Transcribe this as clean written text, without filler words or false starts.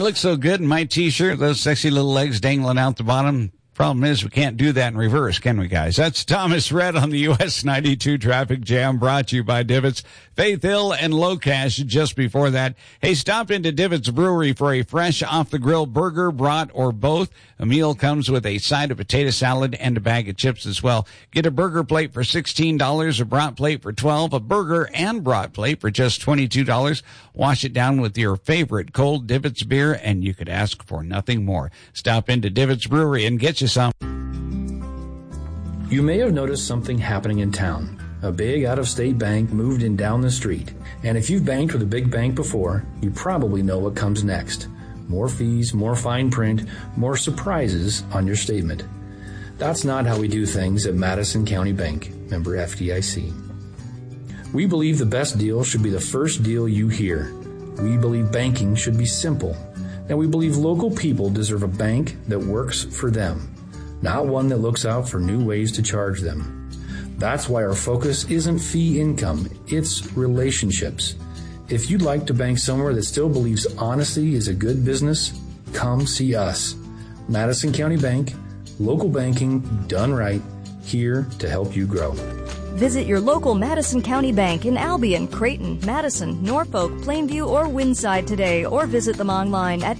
look so good in my T-shirt, those sexy little legs dangling out the bottom. Problem is, we can't do that in reverse, can we, guys? That's Thomas Rhett on the US 92 Traffic Jam, brought to you by Divots, Faith Hill, and Low Cash. Just before that, hey, stop into Divots Brewery for a fresh off-the-grill burger, brat, or both. A meal comes with a side of potato salad and a bag of chips as well. Get a burger plate for $16, a brat plate for $12, a burger and brat plate for just $22. Wash it down with your favorite cold Divots beer, and you could ask for nothing more. Stop into Divots Brewery and get you some. You may have noticed something happening in town. A big out-of-state bank moved in down the street. And if you've banked with a big bank before, you probably know what comes next. More fees, more fine print, more surprises on your statement. That's not how we do things at Madison County Bank, member FDIC. We believe the best deal should be the first deal you hear. We believe banking should be simple. And we believe local people deserve a bank that works for them, not one that looks out for new ways to charge them. That's why our focus isn't fee income, it's relationships. If you'd like to bank somewhere that still believes honesty is a good business, come see us. Madison County Bank, local banking done right, here to help you grow. Visit your local Madison County Bank in Albion, Creighton, Madison, Norfolk, Plainview, or Windside today, or visit them online at